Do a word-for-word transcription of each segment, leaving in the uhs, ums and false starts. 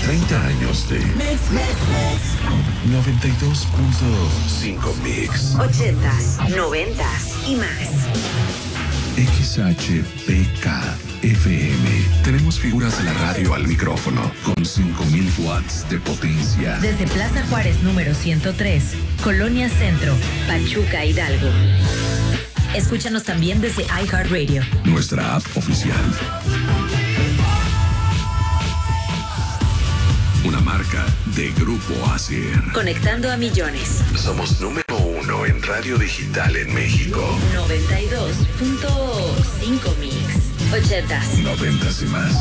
treinta años de Mix, mix, mix. noventa y dos punto cinco Mix. Ochentas, noventas y más. X H P K F M. Tenemos figuras de la radio al micrófono con cinco mil watts de potencia. Desde Plaza Juárez número ciento tres, Colonia Centro, Pachuca, Hidalgo. Escúchanos también desde iHeartRadio, nuestra app oficial. Una marca de Grupo Acer. Conectando a millones. Somos número uno en radio digital en México. noventa y dos punto cinco Mix. Ochentas. Noventas y más.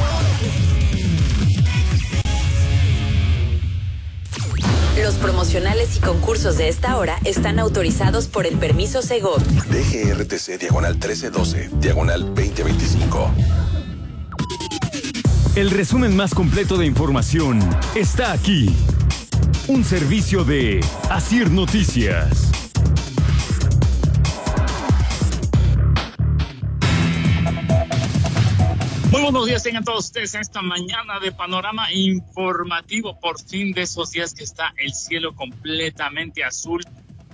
Los promocionales y concursos de esta hora están autorizados por el permiso Segov. D G R T C diagonal trece doce, diagonal veinte veinticinco. El resumen más completo de información está aquí. Un servicio de Asir Noticias. Muy buenos días tengan todos ustedes en esta mañana de panorama informativo. Por fin de esos días que está el cielo completamente azul.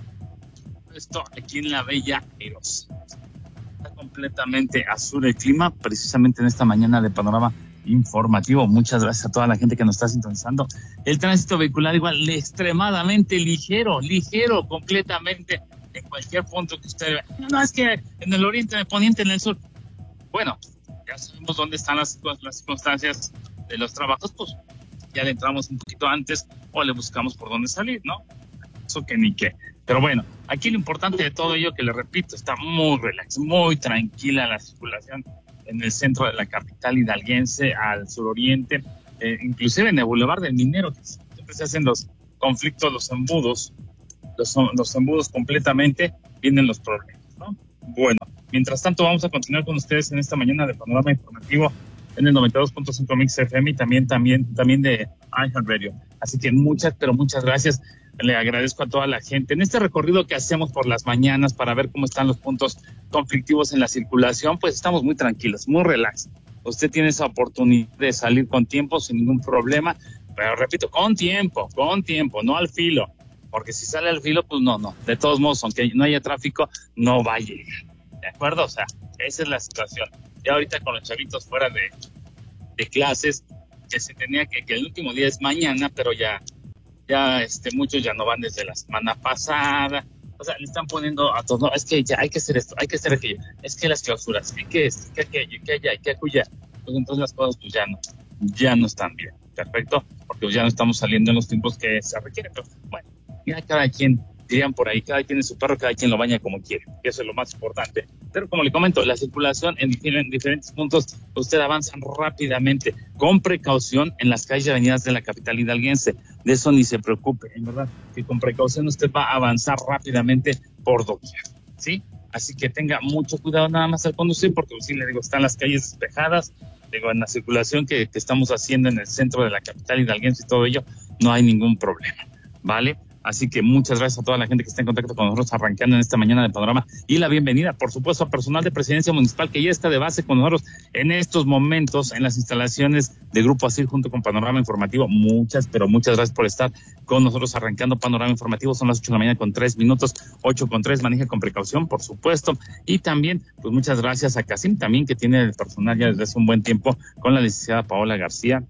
Esto aquí en la bella Eros. Está completamente azul el clima, precisamente en esta mañana de panorama informativo. Muchas gracias a toda la gente que nos está sintonizando. El tránsito vehicular igual extremadamente ligero, ligero completamente en cualquier punto que usted vea. No, es que en el oriente, en el poniente, en el sur. Bueno, ya sabemos dónde están las, las circunstancias de los trabajos, pues ya le entramos un poquito antes o le buscamos por dónde salir, ¿no? Eso que ni qué. Pero bueno, aquí lo importante de todo ello, que le repito, está muy relax, muy tranquila la circulación en el centro de la capital hidalguense, al suroriente, eh, inclusive en el Boulevard del Minero, que siempre se hacen los conflictos, los embudos, los, los embudos completamente, vienen los problemas, ¿no? Bueno, mientras tanto vamos a continuar con ustedes en esta mañana de panorama informativo en el noventa y dos punto cinco Mix F M y también, también, también de iHeartRadio. Así que muchas, pero muchas gracias. Le agradezco a toda la gente en este recorrido que hacemos por las mañanas para ver cómo están los puntos conflictivos en la circulación. Pues estamos muy tranquilos, muy relax. Usted tiene esa oportunidad de salir con tiempo sin ningún problema, pero repito, con tiempo, con tiempo, no al filo, porque si sale al filo, pues no, no. De todos modos, aunque no haya tráfico, no va a llegar. ¿De acuerdo? O sea, esa es la situación. Ya ahorita con los chavitos fuera de, de clases, que se tenía que, que el último día es mañana, pero ya ya este muchos ya no van desde la semana pasada, o sea, le están poniendo a todos, no, es que ya hay que hacer esto, hay que hacer aquello, es que las clausuras, y que esto, que aquello, que allá, y que acuya, pues entonces las cosas pues ya no, ya no están bien, perfecto, porque pues ya no estamos saliendo en los tiempos que se requieren, pero bueno, ya cada quien, dirían por ahí, cada quien tiene su perro, cada quien lo baña como quiere, que eso es lo más importante. Pero como le comento, la circulación en, en diferentes puntos, usted avanza rápidamente, con precaución en las calles y avenidas de la capital hidalguense. De eso ni se preocupe, en verdad, que con precaución usted va a avanzar rápidamente por doquier, ¿sí? Así que tenga mucho cuidado nada más al conducir, porque sí le digo, están las calles despejadas, digo, en la circulación que, que estamos haciendo en el centro de la capital hidalguense y todo ello, no hay ningún problema, ¿vale? Así que muchas gracias a toda la gente que está en contacto con nosotros arrancando en esta mañana de panorama y la bienvenida, por supuesto, al personal de Presidencia Municipal que ya está de base con nosotros en estos momentos en las instalaciones de Grupo Asir junto con Panorama Informativo. Muchas, pero muchas gracias por estar con nosotros arrancando Panorama Informativo. Son las ocho de la mañana con tres minutos, ocho con tres, maneje con precaución, por supuesto. Y también, pues muchas gracias a Casim también, que tiene el personal ya desde hace un buen tiempo con la licenciada Paola García.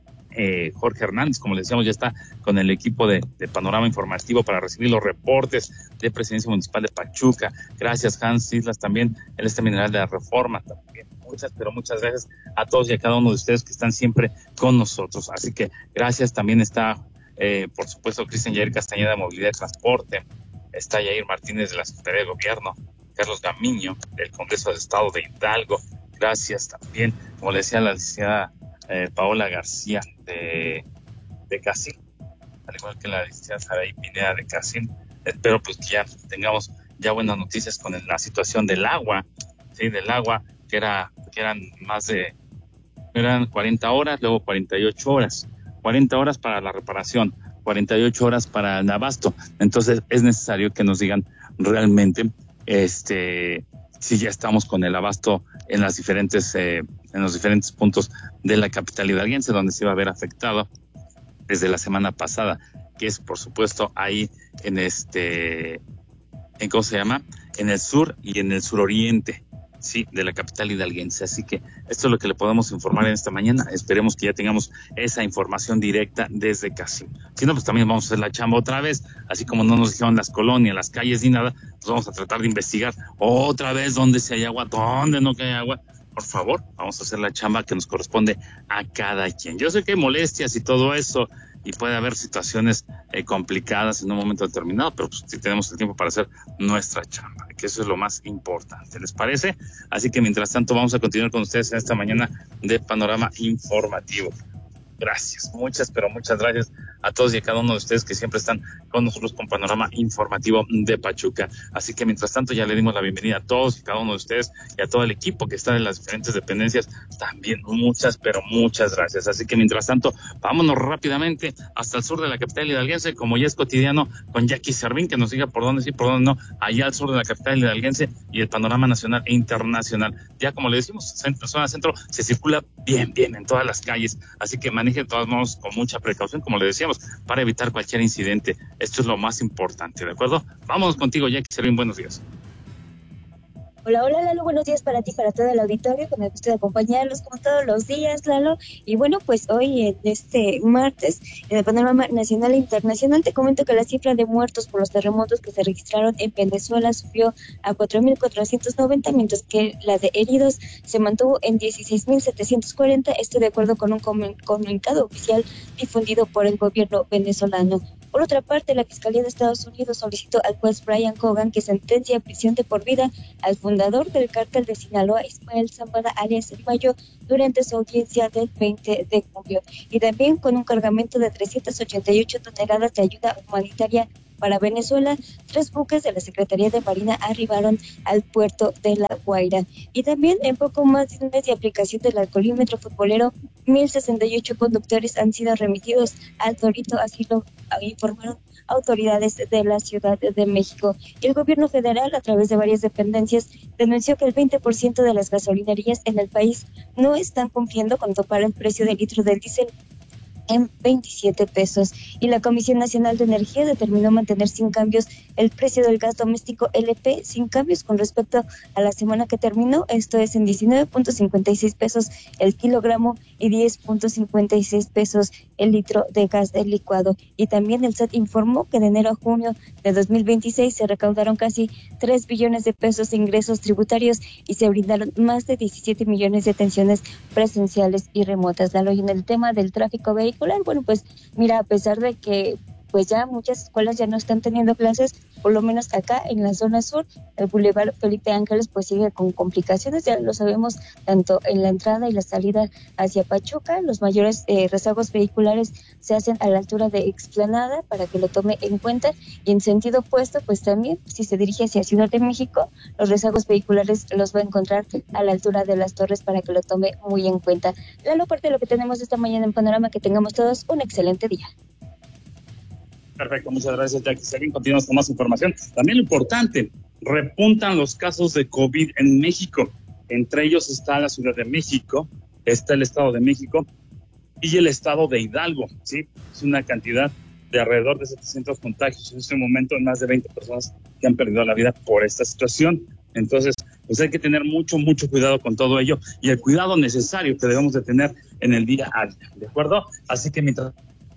Eh, Jorge Hernández, como les decíamos, ya está con el equipo de, de Panorama Informativo para recibir los reportes de Presidencia Municipal de Pachuca. Gracias, Hans Islas, también el este mineral de la Reforma, también muchas, pero muchas gracias a todos y a cada uno de ustedes que están siempre con nosotros. Así que gracias. También está, eh, por supuesto, Cristian Yair Castañeda de Movilidad y Transporte, está Yair Martínez de la Secretaría de Gobierno, Carlos Gamiño del Congreso del Estado de Hidalgo. Gracias también, como le decía la licenciada Eh, Paola García de, de Casim, al igual que la licenciada Saray Pineda de Casim. Espero pues que ya tengamos ya buenas noticias con la situación del agua, sí, del agua, que era que eran más de eran cuarenta horas, luego cuarenta y ocho horas, cuarenta horas para la reparación, cuarenta y ocho horas para el abasto. Entonces es necesario que nos digan realmente este si ya estamos con el abasto en las diferentes eh, en los diferentes puntos de la capital hidalguense, donde se iba a ver afectado desde la semana pasada, que es por supuesto ahí en este, en ¿cómo se llama? En el sur y en el suroriente, sí, de la capital hidalguense. Así que esto es lo que le podemos informar en esta mañana. Esperemos que ya tengamos esa información directa desde Casim. Si no, pues también vamos a hacer la chamba otra vez, así como no nos dijeron las colonias, las calles ni nada, pues vamos a tratar de investigar otra vez dónde si hay agua, dónde no hay agua. Por favor, vamos a hacer la chamba que nos corresponde a cada quien. Yo sé que hay molestias y todo eso, y puede haber situaciones eh, complicadas en un momento determinado, pero pues sí tenemos el tiempo para hacer nuestra chamba, que eso es lo más importante, ¿les parece? Así que mientras tanto vamos a continuar con ustedes en esta mañana de Panorama Informativo. Gracias, muchas, pero muchas gracias a todos y a cada uno de ustedes que siempre están con nosotros con Panorama Informativo de Pachuca. Así que mientras tanto ya le dimos la bienvenida a todos y cada uno de ustedes y a todo el equipo que está en las diferentes dependencias. También muchas, pero muchas gracias. Así que mientras tanto, vámonos rápidamente hasta el sur de la capital hidalguense, como ya es cotidiano, con Jackie Servín, que nos diga por dónde sí, por dónde no, allá al sur de la capital hidalguense y el panorama nacional e internacional. Ya como le decimos, centro, zona centro, se circula bien, bien en todas las calles. Así que maneje de todos modos con mucha precaución, como le decíamos, para evitar cualquier incidente. Esto es lo más importante, ¿de acuerdo? Vámonos contigo, Jackie Servín, buenos días. Hola, hola Lalo, buenos días para ti, para todo el auditorio, con el gusto de acompañarlos como todos los días, Lalo. Y bueno, pues hoy, en este martes, en el panorama nacional e internacional, te comento que la cifra de muertos por los terremotos que se registraron en Venezuela subió a cuatro mil cuatrocientos noventa, mientras que la de heridos se mantuvo en dieciséis mil setecientos cuarenta, esto de acuerdo con un comunicado oficial difundido por el gobierno venezolano. Por otra parte, la Fiscalía de Estados Unidos solicitó al juez Brian Cogan que sentencie a prisión de por vida al fundador del cártel de Sinaloa, Ismael Zambada, alias El Mayo, durante su audiencia del veinte de julio. Y también con un cargamento de trescientas ochenta y ocho toneladas de ayuda humanitaria para Venezuela, tres buques de la Secretaría de Marina arribaron al puerto de La Guaira. Y también en poco más de un mes de aplicación del alcoholímetro futbolero, mil sesenta y ocho conductores han sido remitidos al Torito, así lo informaron autoridades de la Ciudad de México. El gobierno federal, a través de varias dependencias, denunció que el veinte por ciento de las gasolinerías en el país no están cumpliendo con topar el precio del litro del diésel en veintisiete pesos. Y la Comisión Nacional de Energía determinó mantener sin cambios el precio del gas doméstico L P, sin cambios con respecto a la semana que terminó, esto es en diecinueve punto cincuenta y seis pesos el kilogramo y diez punto cincuenta y seis pesos el litro de gas del licuado. Y también el S A T informó que de enero a junio de dos mil veintiséis se recaudaron casi tres billones de pesos de ingresos tributarios y se brindaron más de diecisiete millones de atenciones presenciales y remotas. Dalo, y en el tema del tráfico vehicular, bueno, pues mira, a pesar de que pues ya muchas escuelas ya no están teniendo clases, por lo menos acá en la zona sur, el Boulevard Felipe Ángeles pues sigue con complicaciones, ya lo sabemos, tanto en la entrada y la salida hacia Pachuca. Los mayores eh, rezagos vehiculares se hacen a la altura de Explanada, para que lo tome en cuenta, y en sentido opuesto, pues también, si se dirige hacia Ciudad de México, los rezagos vehiculares los va a encontrar a la altura de Las Torres, para que lo tome muy en cuenta. La parte de lo que tenemos esta mañana en Panorama, que tengamos todos un excelente día. Perfecto, muchas gracias, Jackie Servín. Continuamos con más información. También lo importante, repuntan los casos de COVID en México. Entre ellos está la Ciudad de México, está el Estado de México y el Estado de Hidalgo, ¿sí? Es una cantidad de alrededor de setecientos contagios. En este momento, más de veinte personas que han perdido la vida por esta situación. Entonces, pues hay que tener mucho, mucho cuidado con todo ello y el cuidado necesario que debemos de tener en el día a día, ¿de acuerdo? Así que mientras...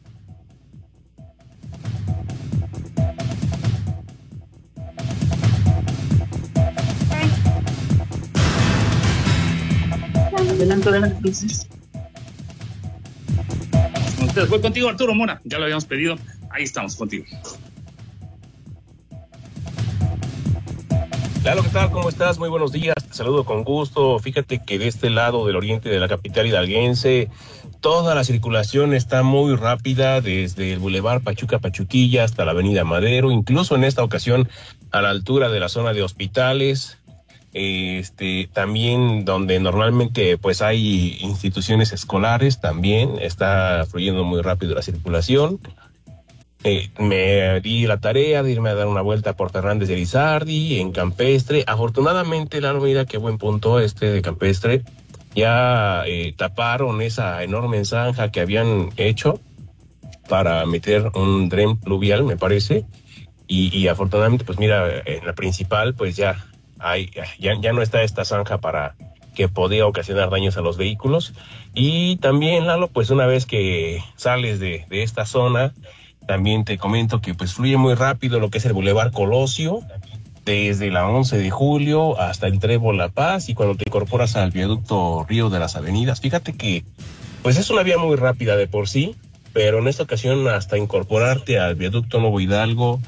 Adelante, adelante, entonces. Con ustedes, voy contigo, Arturo Mora. Ya lo habíamos pedido. Ahí estamos contigo. Claro, ¿qué tal? ¿Cómo estás? Muy buenos días. Te saludo con gusto. Fíjate que de este lado del oriente de la capital hidalguense, toda la circulación está muy rápida, desde el Boulevard Pachuca Pachuquilla hasta la Avenida Madero, incluso en esta ocasión a la altura de la zona de hospitales. Este, también donde normalmente pues hay instituciones escolares, también está fluyendo muy rápido la circulación. Eh, me di la tarea de irme a dar una vuelta por Fernández de Lizardi, en Campestre. Afortunadamente, la mira qué buen punto este de Campestre. ya eh, taparon esa enorme zanja que habían hecho para meter un dren pluvial, me parece, y, y afortunadamente, pues mira, en la principal, pues ya hay, ya, ya no está esta zanja para que podía ocasionar daños a los vehículos. Y también, Lalo, pues una vez que sales de, de esta zona, también te comento que pues fluye muy rápido lo que es el Boulevard Colosio, desde la once de julio hasta el Trébol La Paz, y cuando te incorporas al viaducto Río de las Avenidas, fíjate que pues es una vía muy rápida de por sí, pero en esta ocasión hasta incorporarte al viaducto Nuevo Hidalgo,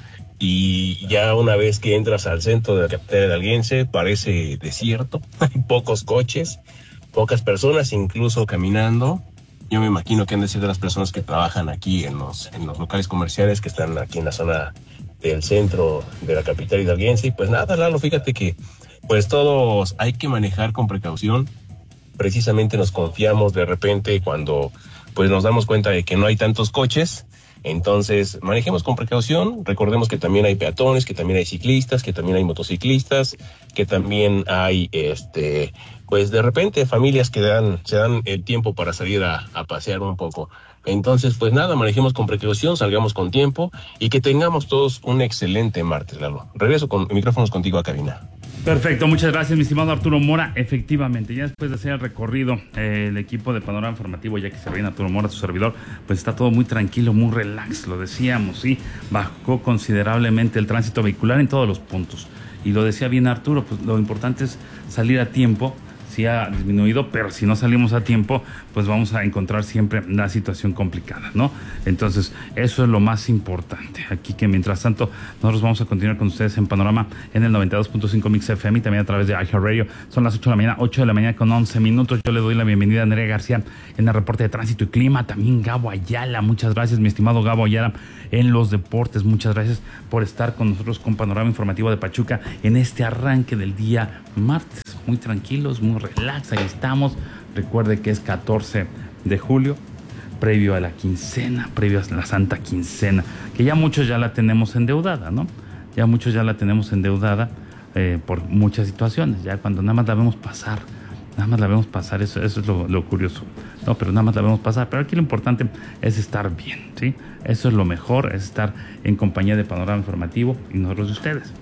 y ya una vez que entras al centro de la capital hidalguense parece desierto, hay pocos coches, pocas personas, incluso caminando. Yo me imagino que han de ser de las personas que trabajan aquí en los, en los locales comerciales que están aquí en la zona del centro de la capital hidalguense. Y pues nada, Lalo, fíjate que pues todos hay que manejar con precaución. Precisamente nos confiamos de repente cuando pues nos damos cuenta de que no hay tantos coches. Entonces manejemos con precaución. Recordemos que también hay peatones, que también hay ciclistas, que también hay motociclistas, que también hay este pues de repente familias que dan, se dan el tiempo para salir a, a pasear un poco. Entonces, pues nada, manejemos con precaución, salgamos con tiempo y que tengamos todos un excelente martes, Lalo. Regreso con micrófonos contigo a cabina. Perfecto, muchas gracias, mi estimado Arturo Mora. Efectivamente, ya después de hacer el recorrido, eh, el equipo de Panorama Informativo, ya que se viene Arturo Mora, su servidor, pues está todo muy tranquilo, muy relax, lo decíamos, sí, bajó considerablemente el tránsito vehicular en todos los puntos. Y lo decía bien Arturo, pues lo importante es salir a tiempo. Sí ha disminuido, pero si no salimos a tiempo, pues vamos a encontrar siempre la situación complicada, ¿no? Entonces, eso es lo más importante. Aquí que mientras tanto, nosotros vamos a continuar con ustedes en Panorama en el noventa y dos punto cinco Mix F M y también a través de iHeartRadio. Son las ocho de la mañana, ocho de la mañana con once minutos. Yo le doy la bienvenida a Andrea García en el reporte de tránsito y clima. También Gabo Ayala, muchas gracias, mi estimado Gabo Ayala, en los deportes. Muchas gracias por estar con nosotros con Panorama Informativo de Pachuca en este arranque del día martes. Muy tranquilos, muy relax, ahí estamos. Recuerde que es catorce de julio, previo a la quincena, previo a la Santa Quincena, que ya muchos ya la tenemos endeudada, ¿no? Ya muchos ya la tenemos endeudada eh, por muchas situaciones, ya cuando nada más la vemos pasar, nada más la vemos pasar, eso, eso es lo, lo curioso, ¿no? Pero nada más la vemos pasar, pero aquí lo importante es estar bien, ¿sí? Eso es lo mejor, es estar en compañía de Panorama Informativo y nosotros de ustedes,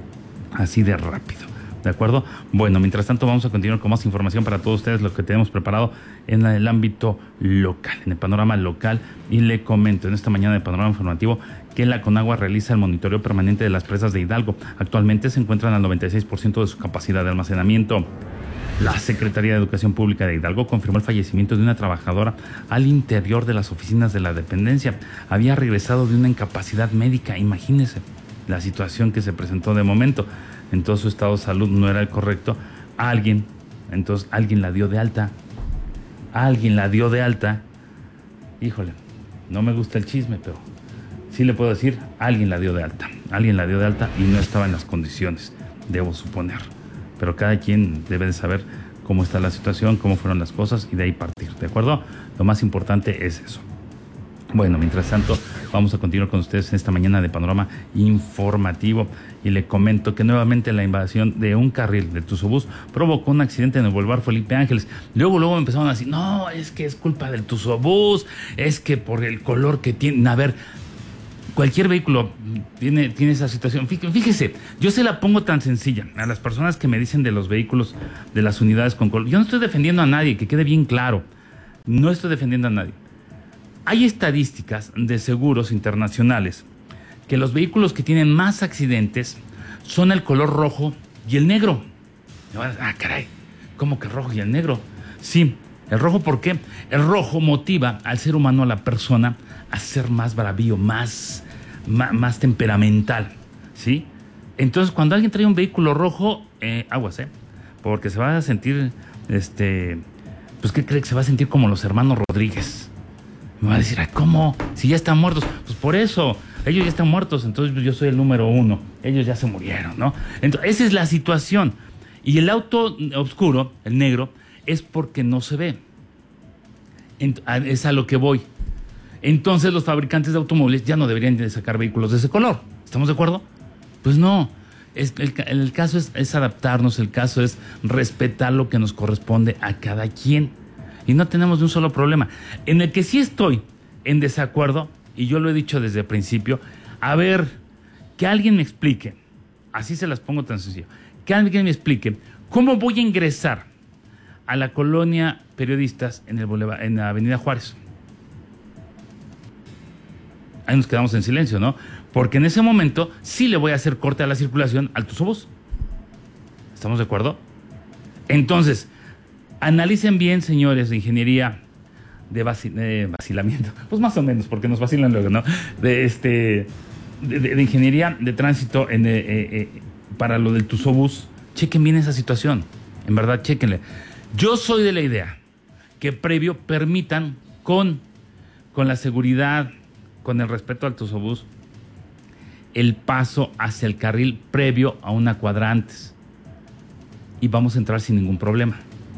así de rápido. ¿De acuerdo? Bueno, mientras tanto vamos a continuar con más información para todos ustedes, lo que tenemos preparado en el ámbito local, en el panorama local. Y le comento en esta mañana de Panorama Informativo que la Conagua realiza el monitoreo permanente de las presas de Hidalgo. Actualmente se encuentran al noventa y seis por ciento de su capacidad de almacenamiento. La Secretaría de Educación Pública de Hidalgo confirmó el fallecimiento de una trabajadora al interior de las oficinas de la dependencia. Había regresado de una incapacidad médica, imagínense la situación que se presentó de momento. Entonces su estado de salud no era el correcto. Alguien, entonces alguien la dio de alta. Alguien la dio de alta. Híjole, no me gusta el chisme, pero sí le puedo decir, alguien la dio de alta. Alguien la dio de alta y no estaba en las condiciones, debo suponer. Pero cada quien debe de saber cómo está la situación, cómo fueron las cosas y de ahí partir, ¿de acuerdo? Lo más importante es eso. Bueno, mientras tanto, vamos a continuar con ustedes en esta mañana de Panorama Informativo y le comento que nuevamente la invasión de un carril de Tuzobús provocó un accidente en el Boulevard Felipe Ángeles. Luego, luego empezaron a decir, no, es que es culpa del Tuzobús, es que por el color que tiene. A ver, cualquier vehículo tiene, tiene esa situación. Fíjese, yo se la pongo tan sencilla a las personas que me dicen de los vehículos, de las unidades con color. Yo no estoy defendiendo a nadie, que quede bien claro. No estoy defendiendo a nadie. Hay estadísticas de seguros internacionales que los vehículos que tienen más accidentes son el color rojo y el negro. Ah, caray, ¿cómo que rojo y el negro? Sí, el rojo, ¿por qué? El rojo motiva al ser humano, a la persona, a ser más bravío, más, más, más temperamental, ¿sí? Entonces, cuando alguien trae un vehículo rojo, eh, aguas, ¿eh? Porque se va a sentir, este, pues, ¿qué cree? Que se va a sentir como los hermanos Rodríguez. Me va a decir, ¿cómo? Si ya están muertos. Pues por eso, ellos ya están muertos, entonces yo soy el número uno. Ellos ya se murieron, ¿no? Entonces, esa es la situación. Y el auto oscuro, el negro, es porque no se ve. Es a lo que voy. Entonces, los fabricantes de automóviles ya no deberían de sacar vehículos de ese color. ¿Estamos de acuerdo? Pues no. Es, el, el caso es, es adaptarnos, el caso es respetar lo que nos corresponde a cada quien. Y no tenemos de un solo problema. En el que sí estoy en desacuerdo, y yo lo he dicho desde el principio, a ver, que alguien me explique, así se las pongo tan sencillo, que alguien me explique cómo voy a ingresar a la colonia Periodistas en, el Boulevard, en la Avenida Juárez. Ahí nos quedamos en silencio, ¿no? Porque en ese momento sí le voy a hacer corte a la circulación al Tuzobús. ¿Estamos de acuerdo? Entonces, analicen bien, señores de ingeniería de, vaci- de vacilamiento, pues más o menos, porque nos vacilan luego, ¿no? De este de, de, de ingeniería de tránsito en, eh, eh, para lo del Tuzobús, chequen bien esa situación. En verdad, chequenle. Yo soy de la idea que previo permitan con, con la seguridad, con el respeto al Tuzobús, el paso hacia el carril previo a una cuadra antes. Y vamos a entrar sin ningún problema.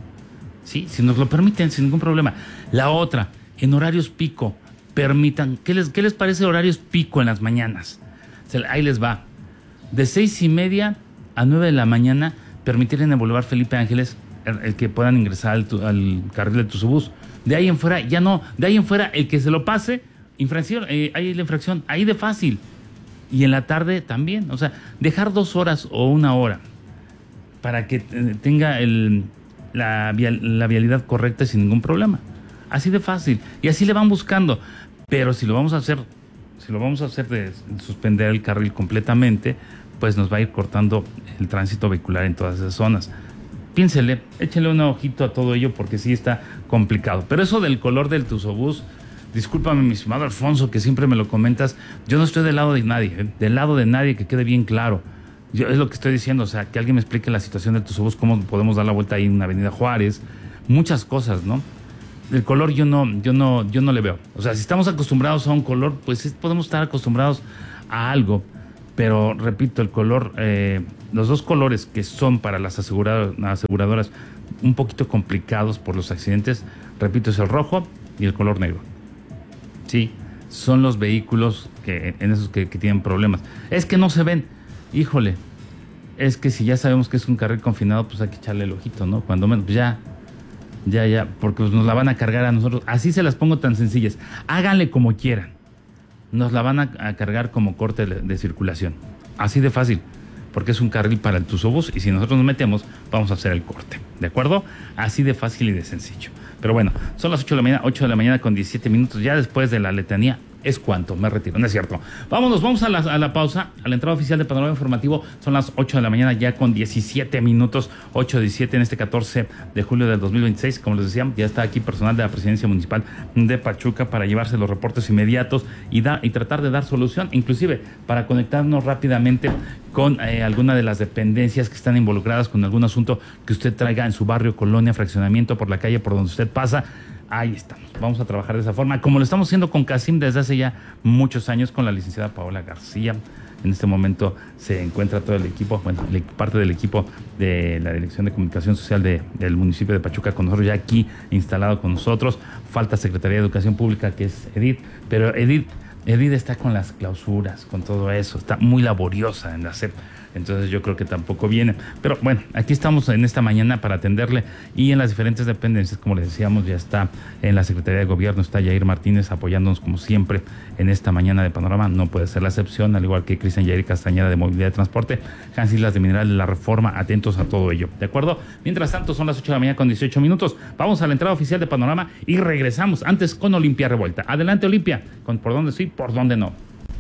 Sí, si nos lo permiten, sin ningún problema. La otra, en horarios pico, permitan, ¿qué les, qué les parece horarios pico en las mañanas? Se, ahí les va. De seis y media a nueve de la mañana, permitir en el Boulevard Felipe Ángeles el, el que puedan ingresar al, al carril del Tuzobús. De ahí en fuera, ya no. De ahí en fuera, el que se lo pase, infracción, eh, ahí la infracción, ahí de fácil. Y en la tarde también. O sea, dejar dos horas o una hora para que tenga el, la, vial, la vialidad correcta sin ningún problema. Así de fácil. Y así le van buscando. Pero si lo vamos a hacer, si lo vamos a hacer de suspender el carril completamente, pues nos va a ir cortando el tránsito vehicular en todas esas zonas. Piénsele, échenle un ojito a todo ello porque sí está complicado. Pero eso del color del Tuzobús, discúlpame, mi estimado Alfonso, que siempre me lo comentas, yo no estoy del lado de nadie, ¿eh? Del lado de nadie, que quede bien claro. Yo, es lo que estoy diciendo, o sea, que alguien me explique la situación del Tuzobús, cómo podemos dar la vuelta ahí en Avenida Juárez, muchas cosas, ¿no? El color yo no, yo no, yo no le veo. O sea, si estamos acostumbrados a un color, pues sí podemos estar acostumbrados a algo. Pero, repito, el color, eh, los dos colores que son para las aseguradoras, aseguradoras un poquito complicados por los accidentes, repito, es el rojo y el color negro. Sí, son los vehículos que en esos que, que tienen problemas. Es que no se ven. Híjole, es que si ya sabemos que es un carril confinado, pues hay que echarle el ojito, ¿no? Cuando menos, pues ya, ya, ya, porque pues nos la van a cargar a nosotros. Así se las pongo tan sencillas. Háganle como quieran. Nos la van a, a cargar como corte de, de circulación. Así de fácil, porque es un carril para el Tuzobús y si nosotros nos metemos, vamos a hacer el corte. ¿De acuerdo? Así de fácil y de sencillo. Pero bueno, son las ocho de la mañana, ocho de la mañana con diecisiete minutos. Ya después de la letanía, es cuanto, me retiro, no es cierto. Vámonos, vamos a la, a la pausa, a la entrada oficial de Panorama Informativo. Son las ocho de la mañana ya con diecisiete minutos, ocho diecisiete en este catorce de julio del dos mil veintiséis. Como les decía, ya está aquí personal de la Presidencia Municipal de Pachuca para llevarse los reportes inmediatos y, da, y tratar de dar solución, inclusive para conectarnos rápidamente con eh, alguna de las dependencias que están involucradas con algún asunto que usted traiga en su barrio, colonia, fraccionamiento, por la calle por donde usted pasa. Ahí estamos, vamos a trabajar de esa forma, como lo estamos haciendo con CACIM desde hace ya muchos años con la licenciada Paola García. En este momento se encuentra todo el equipo, bueno, parte del equipo de la Dirección de Comunicación Social de, del municipio de Pachuca con nosotros, ya aquí instalado con nosotros. Falta Secretaría de Educación Pública, que es Edith, pero Edith, Edith está con las clausuras, con todo eso, está muy laboriosa en la S E P. Entonces yo creo que tampoco viene. Pero bueno, aquí estamos en esta mañana para atenderle y en las diferentes dependencias, como les decíamos, ya está en la Secretaría de Gobierno, está Yair Martínez apoyándonos como siempre en esta mañana de Panorama. No puede ser la excepción, al igual que Cristian Yair Castañeda de Movilidad y Transporte, Hans Islas de Mineral de la Reforma, atentos a todo ello. ¿De acuerdo? Mientras tanto, son las ocho de la mañana con dieciocho minutos. Vamos a la entrada oficial de Panorama y regresamos antes con Olimpia Revuelta. Adelante, Olimpia, con por dónde sí, por dónde no.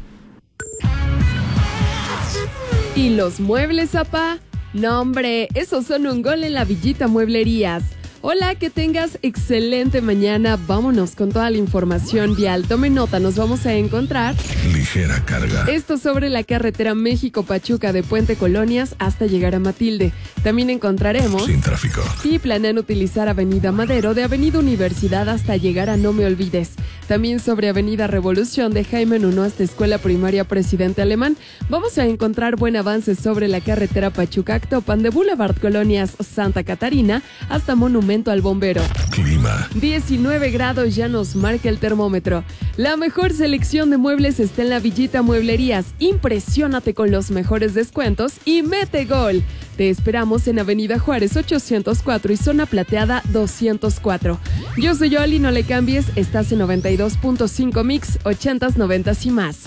¿Y los muebles, apá? No, hombre, esos son un gol en la Villita Mueblerías. Hola, que tengas excelente mañana. Vámonos con toda la información vial. Tome nota, nos vamos a encontrar ligera carga. Esto sobre la carretera México-Pachuca de Puente Colonias hasta llegar a Matilde. También encontraremos sin tráfico. Si planean utilizar Avenida Madero de Avenida Universidad hasta llegar a No Me Olvides. También sobre Avenida Revolución de Jaime Nuno hasta Escuela Primaria Presidente Alemán. Vamos a encontrar buen avance sobre la carretera Pachuca-Actopan de Boulevard Colonias Santa Catarina hasta Monumento al Bombero. Clima. diecinueve grados ya nos marca el termómetro. La mejor selección de muebles está en la Villita Mueblerías. Impresiónate con los mejores descuentos y mete gol. Te esperamos en Avenida Juárez ochocientos cuatro y Zona Plateada doscientos cuatro. Yo soy Yoli, no le cambies, estás en noventa y dos punto cinco Mix, ochentas, noventas y más.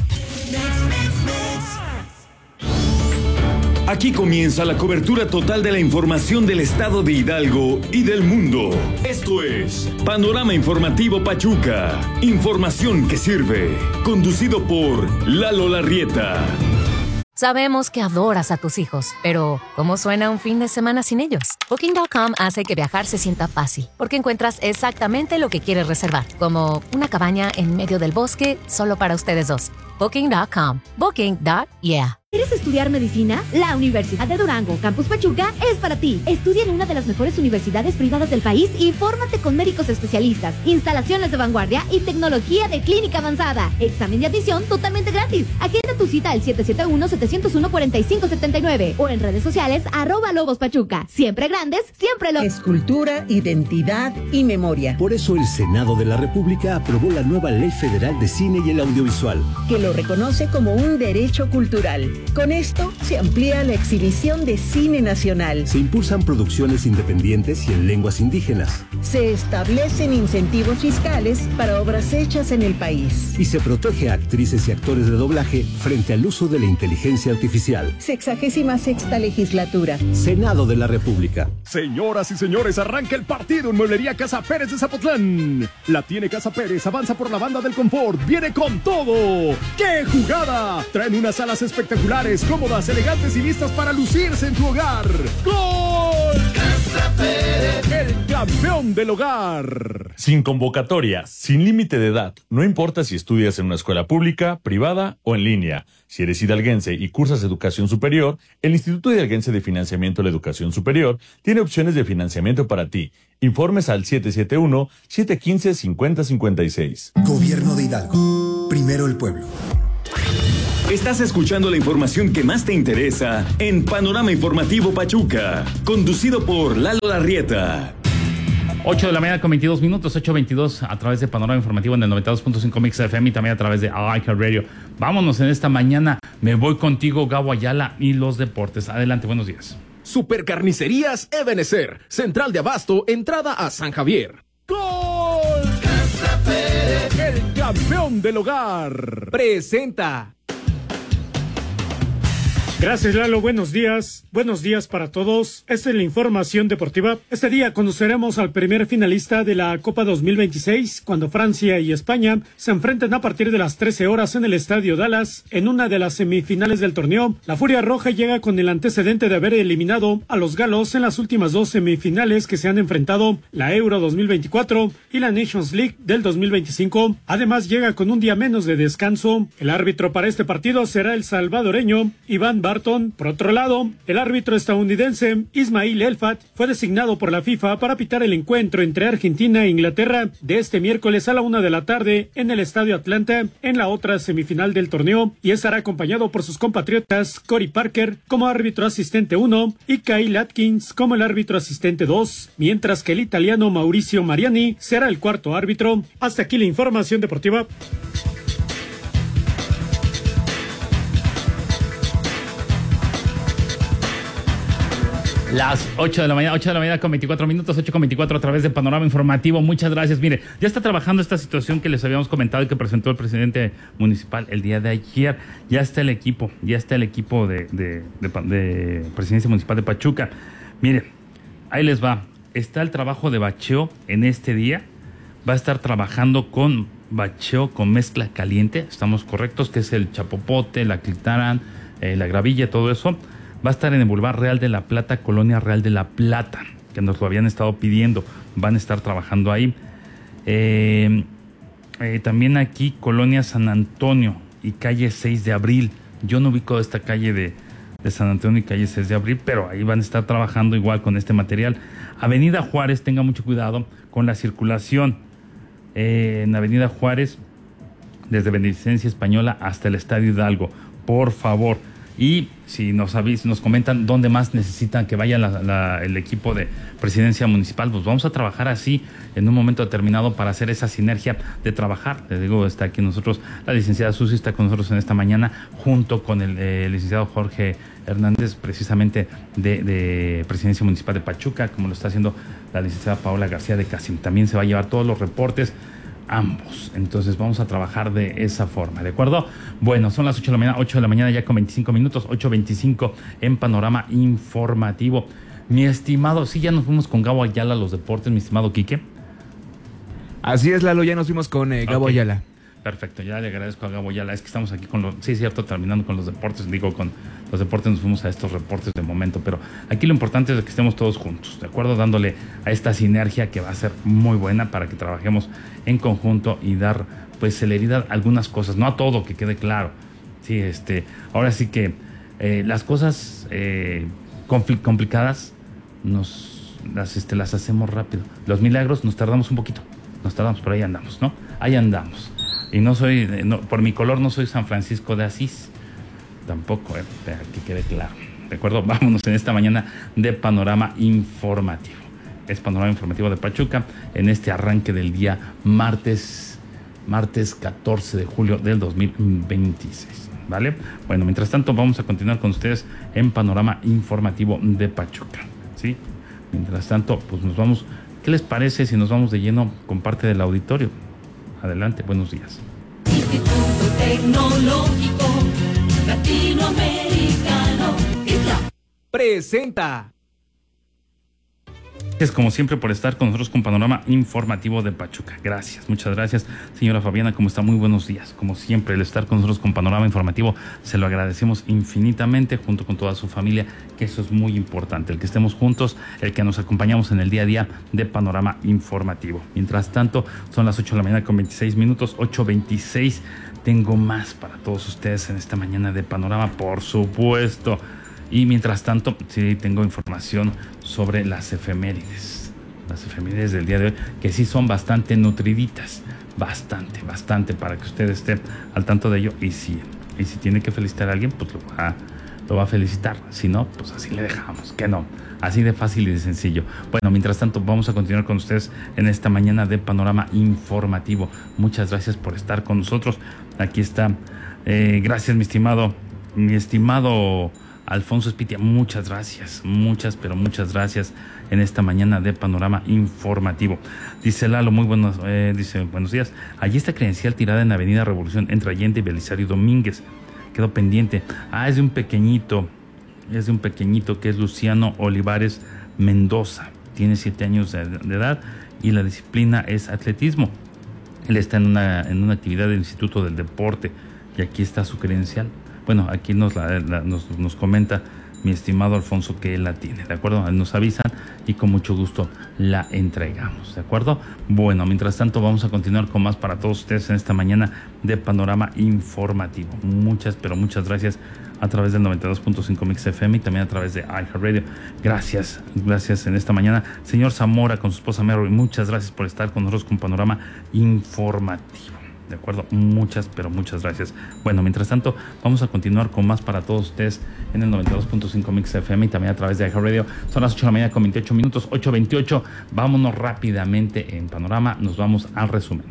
Aquí comienza la cobertura total de la información del estado de Hidalgo y del mundo. Esto es Panorama Informativo Pachuca. Información que sirve. Conducido por Lalo Larrieta. Sabemos que adoras a tus hijos, pero ¿cómo suena un fin de semana sin ellos? Booking punto com hace que viajar se sienta fácil, porque encuentras exactamente lo que quieres reservar, como una cabaña en medio del bosque solo para ustedes dos. Booking punto com. Booking punto yeah. ¿Quieres estudiar medicina? La Universidad de Durango, Campus Pachuca, es para ti. Estudia en una de las mejores universidades privadas del país y fórmate con médicos especialistas, instalaciones de vanguardia y tecnología de clínica avanzada. Examen de admisión totalmente gratis. Agenda tu cita al siete siete uno, siete cero uno, cuatro cinco siete nueve o en redes sociales arroba Lobos Pachuca. Siempre grandes, siempre lo... Escultura, identidad y memoria. Por eso el Senado de la República aprobó la nueva Ley Federal de Cine y el Audiovisual, que lo reconoce como un derecho cultural. Con esto se amplía la exhibición de cine nacional. Se impulsan producciones independientes y en lenguas indígenas. Se establecen incentivos fiscales para obras hechas en el país. Y se protege a actrices y actores de doblaje frente al uso de la inteligencia artificial. Sexagésima sexta legislatura. Senado de la República. Señoras y señores, arranca el partido en Mueblería Casa Pérez de Zapotlán. La tiene Casa Pérez, avanza por la banda del confort, viene con todo. ¡Qué jugada! Traen unas alas espectaculares, cómodas, elegantes y listas para lucirse en tu hogar. ¡Gol! Casa Pérez, el campeón del hogar. Sin convocatoria, sin límite de edad, no importa si estudias en una escuela pública, privada o en línea. Si eres hidalguense y cursas educación superior, el Instituto Hidalguense de Financiamiento de la Educación Superior tiene opciones de financiamiento para ti. Informes al siete siete uno, siete uno cinco, cinco cero cinco seis. Gobierno de Hidalgo. Primero el pueblo. Estás escuchando la información que más te interesa en Panorama Informativo Pachuca, conducido por Lalo Larrieta. ocho de la mañana con veintidós minutos, ocho veintidós a través de Panorama Informativo en el noventa y dos punto cinco Mix F M y también a través de iHeartRadio. Vámonos en esta mañana. Me voy contigo, Gabo Ayala, y los deportes. Adelante, buenos días. Supercarnicerías Ebenecer, Central de Abasto, entrada a San Javier. ¡Gol! Casa Pérez, el campeón del hogar. Presenta. Gracias, Lalo. Buenos días. Buenos días para todos. Esta es la información deportiva. Este día conoceremos al primer finalista de la Copa dos mil veintiséis, cuando Francia y España se enfrenten a partir de las trece horas en el Estadio Dallas, en una de las semifinales del torneo. La Furia Roja llega con el antecedente de haber eliminado a los galos en las últimas dos semifinales que se han enfrentado, la Euro dos mil veinticuatro y la Nations League del dos mil veinticinco. Además, llega con un día menos de descanso. El árbitro para este partido será el salvadoreño Iván Barton. Por otro lado, el árbitro estadounidense Ismail Elfat fue designado por la FIFA para pitar el encuentro entre Argentina e Inglaterra de este miércoles a la una de la tarde en el Estadio Atlanta, en la otra semifinal del torneo, y estará acompañado por sus compatriotas Cory Parker como árbitro asistente uno y Kyle Atkins como el árbitro asistente dos, mientras que el italiano Mauricio Mariani será el cuarto árbitro. Hasta aquí la información deportiva. Las ocho de la mañana, ocho de la mañana con veinticuatro minutos, ocho con veinticuatro a través de Panorama Informativo. Muchas gracias. Mire, ya está trabajando esta situación que les habíamos comentado y que presentó el presidente municipal el día de ayer. Ya está el equipo, ya está el equipo de, de, de, de Presidencia Municipal de Pachuca. Mire, ahí les va. Está el trabajo de bacheo en este día. Va a estar trabajando con bacheo con mezcla caliente. Estamos correctos, que es el chapopote, la clitaran, eh, la gravilla, todo eso. Va a estar en el Boulevard Real de la Plata, Colonia Real de la Plata, que nos lo habían estado pidiendo. Van a estar trabajando ahí. Eh, eh, también aquí, Colonia San Antonio y calle seis de abril. Yo no ubico esta calle de, de San Antonio y calle seis de abril, pero ahí van a estar trabajando igual con este material. Avenida Juárez, tenga mucho cuidado con la circulación. Eh, en Avenida Juárez, desde Beneficencia Española hasta el Estadio Hidalgo. Por favor. Y si nos avis, nos comentan dónde más necesitan que vaya la, la, el equipo de presidencia municipal, pues vamos a trabajar así en un momento determinado para hacer esa sinergia de trabajar. Les digo, está aquí nosotros, la licenciada Susi está con nosotros en esta mañana, junto con el eh, licenciado Jorge Hernández, precisamente de, de presidencia municipal de Pachuca, como lo está haciendo la licenciada Paola García de Casim. También se va a llevar todos los reportes, ambos. Entonces vamos a trabajar de esa forma, ¿de acuerdo? Bueno, son las ocho de la mañana, ocho de la mañana ya con veinticinco minutos, ocho veinticinco en Panorama Informativo. Mi estimado, sí, ya nos fuimos con Gabo Ayala a los deportes, mi estimado Quique. Así es, Lalo, ya nos fuimos con eh, Gabo okay. Ayala. Perfecto, ya le agradezco a Gabo Ayala. Es que estamos aquí con los, sí, cierto, terminando con los deportes, digo, con los deportes nos fuimos a estos reportes de momento, pero aquí lo importante es que estemos todos juntos, ¿de acuerdo? Dándole a esta sinergia que va a ser muy buena para que trabajemos en conjunto y dar, pues, celeridad a algunas cosas, no a todo, que quede claro. Sí, este, ahora sí que eh, las cosas eh, compl- complicadas nos las, este, las hacemos rápido. Los milagros nos tardamos un poquito, nos tardamos, pero ahí andamos, ¿no? Ahí andamos. Y no soy, no, por mi color no soy San Francisco de Asís, tampoco, eh, que quede claro, ¿de acuerdo? Vámonos en esta mañana de Panorama Informativo. Es Panorama Informativo de Pachuca en este arranque del día martes, martes catorce de julio del dos mil veintiséis, ¿vale? Bueno, mientras tanto vamos a continuar con ustedes en Panorama Informativo de Pachuca, ¿sí? Mientras tanto, pues nos vamos, ¿qué les parece si nos vamos de lleno con parte del auditorio? Adelante, buenos días. Instituto Tecnológico Latinoamericano presenta. Gracias como siempre por estar con nosotros con Panorama Informativo de Pachuca. Gracias, muchas gracias. Señora Fabiana, ¿cómo está? Muy buenos días. Como siempre, el estar con nosotros con Panorama Informativo se lo agradecemos infinitamente junto con toda su familia, que eso es muy importante, el que estemos juntos, el que nos acompañamos en el día a día de Panorama Informativo. Mientras tanto, son las ocho de la mañana con veintiséis minutos, ocho veintiséis. Tengo más para todos ustedes en esta mañana de Panorama, por supuesto. Y mientras tanto, sí tengo información sobre las efemérides. Las efemérides del día de hoy, que sí son bastante nutriditas. Bastante, bastante, para que usted esté al tanto de ello. Y si, y si tiene que felicitar a alguien, pues lo va, lo va a felicitar. Si no, pues así le dejamos. Que no. Así de fácil y de sencillo. Bueno, mientras tanto, vamos a continuar con ustedes en esta mañana de Panorama Informativo. Muchas gracias por estar con nosotros. Aquí está. Eh, gracias, mi estimado, mi estimado Alfonso Espitia, muchas gracias, muchas, pero muchas gracias en esta mañana de Panorama Informativo. Dice Lalo, muy buenos, eh, dice, buenos días. Allí está credencial tirada en Avenida Revolución entre Allende y Belisario Domínguez. Quedó pendiente. Ah, es de un pequeñito, es de un pequeñito que es Luciano Olivares Mendoza. Tiene siete años de, de edad y la disciplina es atletismo. Él está en una, en una actividad del Instituto del Deporte y aquí está su credencial. Bueno, aquí nos, la, la, nos, nos comenta mi estimado Alfonso que él la tiene, ¿de acuerdo? Nos avisan y con mucho gusto la entregamos, ¿de acuerdo? Bueno, mientras tanto vamos a continuar con más para todos ustedes en esta mañana de Panorama Informativo. Muchas, pero muchas gracias a través del noventa y dos punto cinco Mix F M y también a través de iHeartRadio. Gracias, gracias en esta mañana. Señor Zamora con su esposa Mary, muchas gracias por estar con nosotros con Panorama Informativo. De acuerdo, muchas, pero muchas gracias. Bueno, mientras tanto, vamos a continuar con más para todos ustedes en el noventa y dos punto cinco Mix F M y también a través de iHeartRadio. Son las ocho de la mañana con veintiocho minutos, ocho veintiocho. Vámonos rápidamente en Panorama, nos vamos al resumen.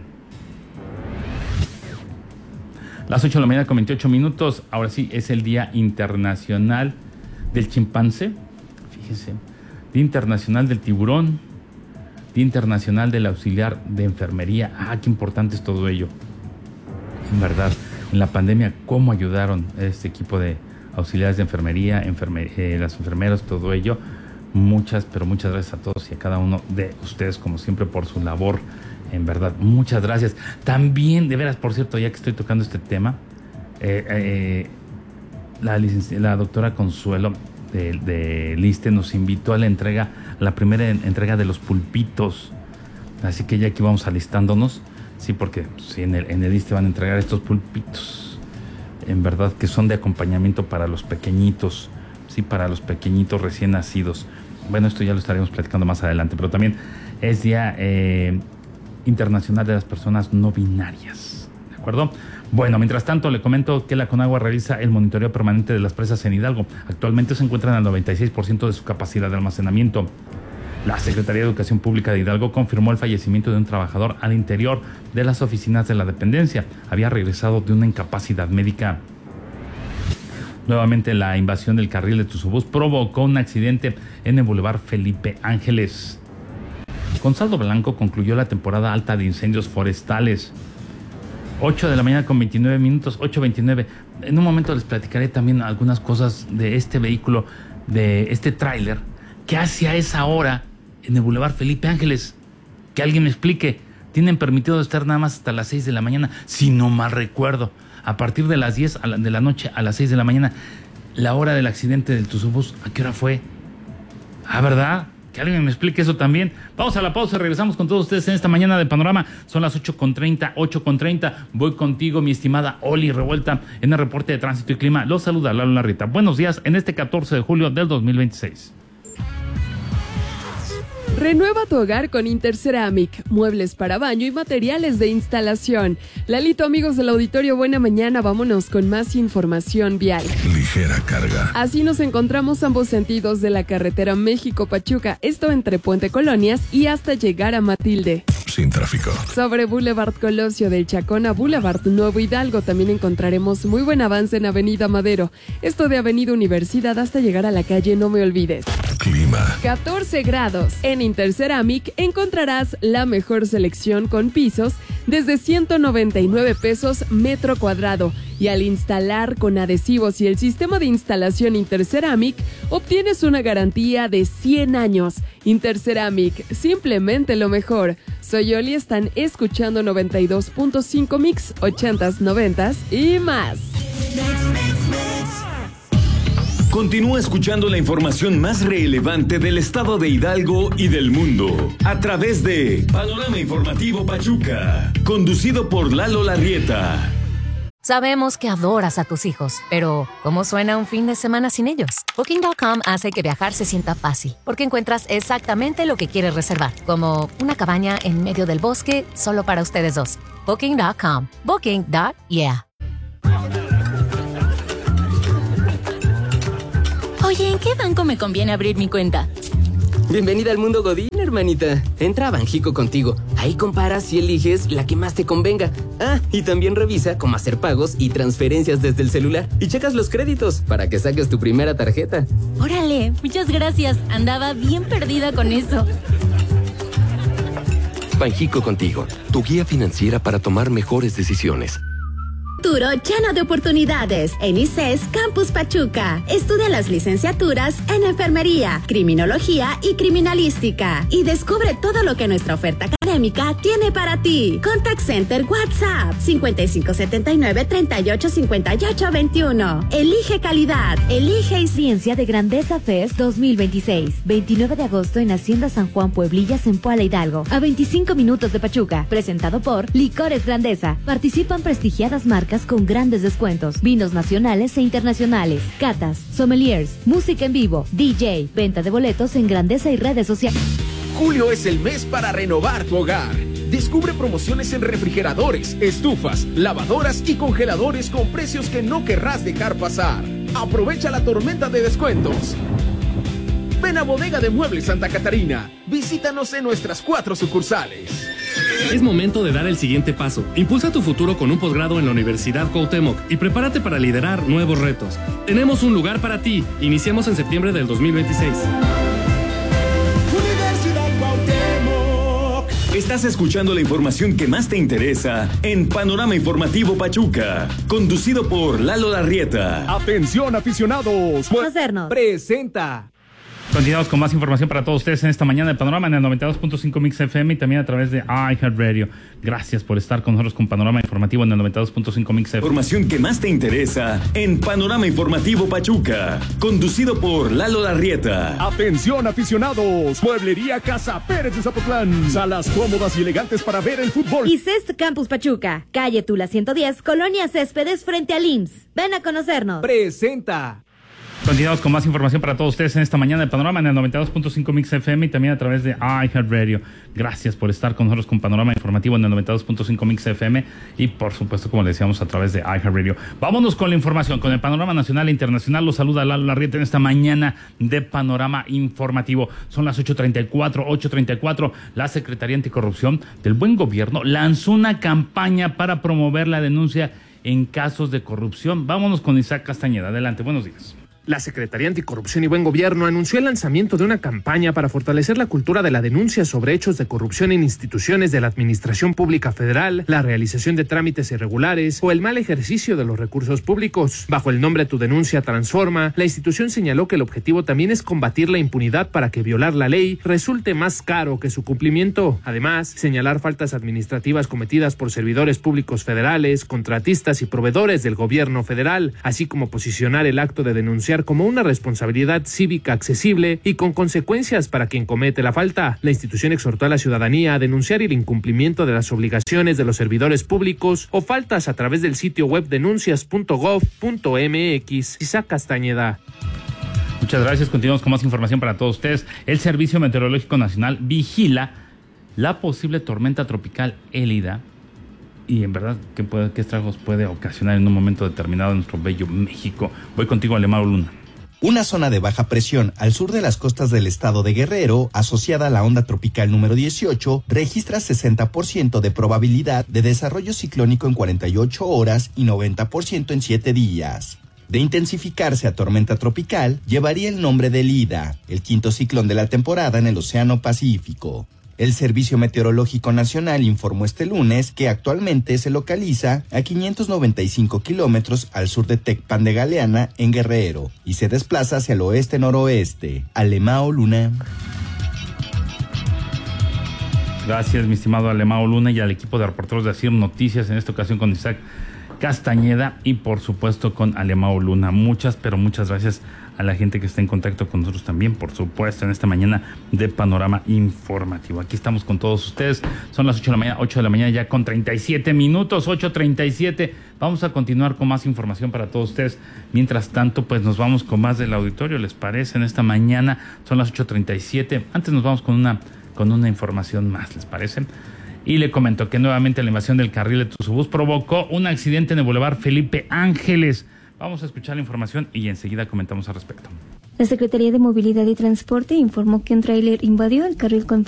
Las ocho de la mañana con veintiocho minutos, ahora sí, es el Día Internacional del Chimpancé. Fíjense, Día Internacional del Tiburón, Día Internacional del Auxiliar de Enfermería. Ah, qué importante es todo ello. En verdad, en la pandemia, cómo ayudaron a este equipo de auxiliares de enfermería, enferme, eh, las enfermeras, todo ello. Muchas, pero muchas gracias a todos y a cada uno de ustedes, como siempre, por su labor. En verdad, muchas gracias. También, de veras, por cierto, ya que estoy tocando este tema, eh, eh, la, licenci- la doctora Consuelo de, de Liste nos invitó a la entrega, la primera en, entrega de los pulpitos. Así que ya aquí vamos alistándonos. Sí, porque sí, en el, en el Liste van a entregar estos pulpitos. En verdad que son de acompañamiento para los pequeñitos. Sí, para los pequeñitos recién nacidos. Bueno, esto ya lo estaremos platicando más adelante. Pero también es Día eh, Internacional de las Personas No Binarias. ¿De acuerdo? acuerdo? Bueno, mientras tanto, le comento que la Conagua realiza el monitoreo permanente de las presas en Hidalgo. Actualmente se encuentran al noventa y seis por ciento de su capacidad de almacenamiento. La Secretaría de Educación Pública de Hidalgo confirmó el fallecimiento de un trabajador al interior de las oficinas de la dependencia. Había regresado de una incapacidad médica. Nuevamente, la invasión del carril de Tuzubús provocó un accidente en el Boulevard Felipe Ángeles. Con saldo blanco concluyó la temporada alta de incendios forestales. ocho de la mañana con veintinueve minutos, ocho veintinueve. En un momento les platicaré también algunas cosas de este vehículo, de este tráiler, que hace a esa hora en el Boulevard Felipe Ángeles. Que alguien me explique. Tienen permitido estar nada más hasta las seis de la mañana, si no mal recuerdo. A partir de las diez de la noche a las seis de la mañana, la hora del accidente del Tuzubús, ¿a qué hora fue? Ah, ¿verdad? Que alguien me explique eso también. Vamos a la pausa, regresamos con todos ustedes en esta mañana de Panorama. Son las ocho con treinta, ocho con treinta. Voy contigo, mi estimada Oli Revuelta, en el reporte de tránsito y clima. Los saluda Lalo Larrita. Buenos días en este catorce de julio del dos mil veintiséis. Renueva tu hogar con Interceramic, muebles para baño y materiales de instalación. Lalito, amigos del auditorio, buena mañana. Vámonos con más información vial. Ligera carga. Así nos encontramos ambos sentidos de la carretera México-Pachuca, esto entre Puente Colonias y hasta llegar a Matilde. Sin tráfico. Sobre Boulevard Colosio del Chacón a Boulevard Nuevo Hidalgo también encontraremos muy buen avance en Avenida Madero. Esto de Avenida Universidad hasta llegar a la calle No Me Olvides. Clima. catorce grados. En Interceramic encontrarás la mejor selección con pisos desde ciento noventa y nueve pesos metro cuadrado. Y al instalar con adhesivos y el sistema de instalación Interceramic, obtienes una garantía de cien años. Interceramic, simplemente lo mejor. Soy Oli, están escuchando noventa y dos punto cinco Mix, ochentas, noventas y más. Continúa escuchando la información más relevante del estado de Hidalgo y del mundo a través de Panorama Informativo Pachuca, conducido por Lalo Larrieta. Sabemos que adoras a tus hijos, pero ¿cómo suena un fin de semana sin ellos? Booking punto com hace que viajar se sienta fácil, porque encuentras exactamente lo que quieres reservar, como una cabaña en medio del bosque solo para ustedes dos. Booking punto com. Booking. Yeah. Oye, ¿en qué banco me conviene abrir mi cuenta? Bienvenida al mundo Godín, hermanita. Entra a Banjico Contigo. Ahí comparas y eliges la que más te convenga. Ah, y también revisa cómo hacer pagos y transferencias desde el celular. Y checas los créditos para que saques tu primera tarjeta. Órale, muchas gracias. Andaba bien perdida con eso. Banjico Contigo, tu guía financiera para tomar mejores decisiones. Futuro lleno de oportunidades en I C E S Campus Pachuca. Estudia las licenciaturas en enfermería, criminología y criminalística y descubre todo lo que nuestra oferta académica tiene para ti. Contact Center WhatsApp cincuenta y cinco setenta y nueve treinta y ocho cincuenta y ocho veintiuno. Elige calidad, elige Ciencia de Grandeza Fest dos mil veintiséis. veintinueve de agosto en Hacienda San Juan Pueblillas en Puala Hidalgo, a veinticinco minutos de Pachuca. Presentado por Licores Grandeza. Participan prestigiadas marcas con grandes descuentos, vinos nacionales e internacionales, catas, sommeliers, música en vivo, D J, venta de boletos en Grandeza y redes sociales. Julio es el mes para renovar tu hogar. Descubre promociones en refrigeradores, estufas, lavadoras y congeladores con precios que no querrás dejar pasar. Aprovecha la tormenta de descuentos. Ven a Bodega de Muebles Santa Catarina. Visítanos en nuestras cuatro sucursales. Es momento de dar el siguiente paso. Impulsa tu futuro con un posgrado en la Universidad Cuauhtémoc y prepárate para liderar nuevos retos. Tenemos un lugar para ti. Iniciamos en septiembre del dos mil veintiséis. Universidad Cuauhtémoc. Estás escuchando la información que más te interesa en Panorama Informativo Pachuca, conducido por Lalo Larrieta. Atención, aficionados. Hacernos. Presenta. Continuamos con más información para todos ustedes en esta mañana de Panorama en el noventa y dos punto cinco Mix F M y también a través de iHeartRadio. Gracias por estar con nosotros con Panorama Informativo en el noventa y dos punto cinco Mix F M. Información que más te interesa en Panorama Informativo Pachuca, conducido por Lalo Larrieta. Atención, aficionados. Mueblería Casa Pérez de Zapotlán. Salas cómodas y elegantes para ver el fútbol. I C E S Campus Pachuca. Calle Tula ciento diez, Colonia Céspedes frente al I M S S. Ven a conocernos. Presenta. Continuamos con más información para todos ustedes en esta mañana de Panorama en el noventa y dos punto cinco Mix F M y también a través de iHeartRadio. Gracias por estar con nosotros con Panorama Informativo en el noventa y dos punto cinco Mix F M y por supuesto, como le decíamos, a través de iHeartRadio. Vámonos con la información, con el panorama nacional e internacional. Los saluda Lalo Larrieta en esta mañana de Panorama Informativo. Son las ocho treinta y cuatro, ocho treinta y cuatro. La Secretaría Anticorrupción del Buen Gobierno lanzó una campaña para promover la denuncia en casos de corrupción. Vámonos con Isaac Castañeda. Adelante, buenos días. La Secretaría Anticorrupción y Buen Gobierno anunció el lanzamiento de una campaña para fortalecer la cultura de la denuncia sobre hechos de corrupción en instituciones de la Administración Pública Federal, la realización de trámites irregulares o el mal ejercicio de los recursos públicos. Bajo el nombre Tu Denuncia Transforma, la institución señaló que el objetivo también es combatir la impunidad para que violar la ley resulte más caro que su cumplimiento. Además, señalar faltas administrativas cometidas por servidores públicos federales, contratistas y proveedores del gobierno federal, así como posicionar el acto de denunciar como una responsabilidad cívica accesible y con consecuencias para quien comete la falta. La institución exhortó a la ciudadanía a denunciar el incumplimiento de las obligaciones de los servidores públicos o faltas a través del sitio web denuncias punto gov punto mx. Isaac Castañeda. Muchas gracias. Continuamos con más información para todos ustedes. El Servicio Meteorológico Nacional vigila la posible tormenta tropical Élida. Y en verdad, ¿qué, puede, qué estragos puede ocasionar en un momento determinado en nuestro bello México? Voy contigo, Alemão Luna. Una zona de baja presión al sur de las costas del estado de Guerrero, asociada a la onda tropical número dieciocho, registra sesenta por ciento de probabilidad de desarrollo ciclónico en cuarenta y ocho horas y noventa por ciento en siete días. De intensificarse a tormenta tropical, llevaría el nombre de Elida, el quinto ciclón de la temporada en el Océano Pacífico. El Servicio Meteorológico Nacional informó este lunes que actualmente se localiza a quinientos noventa y cinco kilómetros al sur de Tecpan de Galeana, en Guerrero, y se desplaza hacia el oeste-noroeste. Alemão Luna. Gracias, mi estimado Alemão Luna, y al equipo de reporteros de Asir Noticias, en esta ocasión con Isaac Castañeda y por supuesto con Alemão Luna. Muchas, pero muchas gracias a la gente que está en contacto con nosotros también, por supuesto, en esta mañana de Panorama Informativo. Aquí estamos con todos ustedes. Son las ocho de la mañana, ocho de la mañana ya con treinta y siete minutos, ocho treinta y siete. Vamos a continuar con más información para todos ustedes. Mientras tanto, pues nos vamos con más del auditorio, ¿les parece? En esta mañana son las ocho treinta y siete. Antes nos vamos con una, con una información más, ¿les parece? Y le comento que nuevamente la invasión del carril de Tuzubús provocó un accidente en el Boulevard Felipe Ángeles. Vamos a escuchar la información y enseguida comentamos al respecto. La Secretaría de Movilidad y Transporte informó que un tráiler invadió el carril con